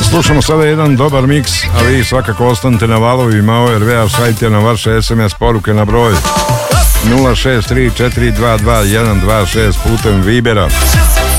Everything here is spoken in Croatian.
Slušamo sada jedan dobar miks, a vi svakako ostanite na valovima ORV-a, šaljite na vaše SMS poruke na broj 063 422 126 putem Vibera.